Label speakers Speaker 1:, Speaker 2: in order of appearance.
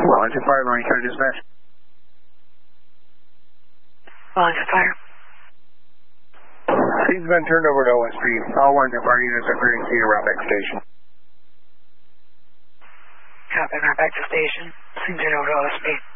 Speaker 1: Wellington Fire, Lorraine County Dispatch.
Speaker 2: Wellington Fire.
Speaker 1: Scene's been turned over to OSP. All Wellington Fire units are clearing scene around back to station.
Speaker 2: Copy, right back to station. Scene turned over to OSP.